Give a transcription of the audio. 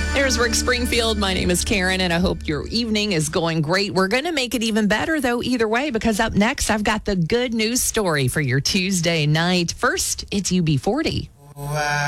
There's Rick Springfield. My name is Karen, and I hope your evening is going great. We're going to make it even better, though, either way, because up next, I've got the good news story for your Tuesday night. First, it's UB40.